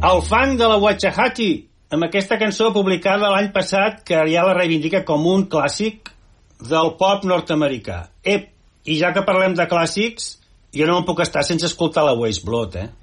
El fang de la Waxahachie, amb aquesta cançó publicada l'any passat que ja la reivindica com un clàssic del pop nord-americà. I ja que parlem de clàssics, jo no em puc estar sense escoltar la Weyes Blood,